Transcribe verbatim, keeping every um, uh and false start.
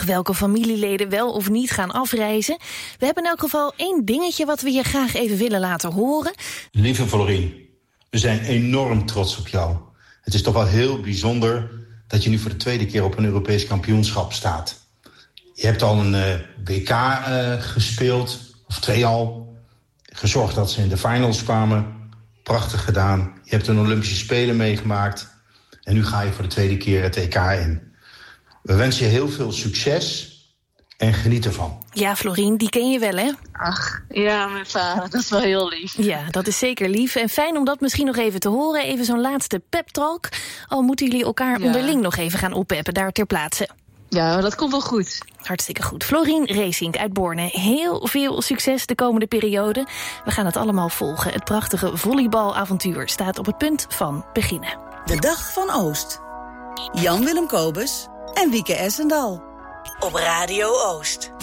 welke familieleden wel of niet gaan afreizen. We hebben in elk geval één dingetje wat we je graag even willen laten horen. Lieve Florien, we zijn enorm trots op jou. Het is toch wel heel bijzonder dat je nu voor de tweede keer op een Europees kampioenschap staat. Je hebt al een uh, W K uh, gespeeld, of twee al. Gezorgd dat ze in de finals kwamen. Prachtig gedaan. Je hebt een Olympische Spelen meegemaakt. En nu ga je voor de tweede keer het E K in. We wensen je heel veel succes en geniet ervan. Ja, Florien, die ken je wel, hè? Ach, ja, mijn vader, dat is wel heel lief. Ja, dat is zeker lief. En fijn om dat misschien nog even te horen. Even zo'n laatste pep-talk. Al moeten jullie elkaar ja. onderling nog even gaan oppeppen, daar ter plaatse. Ja, dat komt wel goed. Hartstikke goed. Florien Reesink uit Borne. Heel veel succes de komende periode. We gaan het allemaal volgen. Het prachtige volleybalavontuur staat op het punt van beginnen. De Dag van Oost. Jan Willem Kobus en Wieke Essendal. Op Radio Oost.